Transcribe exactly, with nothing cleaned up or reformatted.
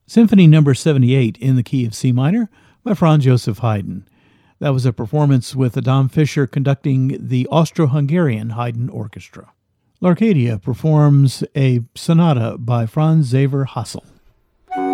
Symphony Number seventy-eight in the key of C minor by Franz Joseph Haydn. That was a performance with Adam Fischer conducting the Austro-Hungarian Haydn Orchestra. L'Arcadia performs a sonata by Franz Xaver Hassel.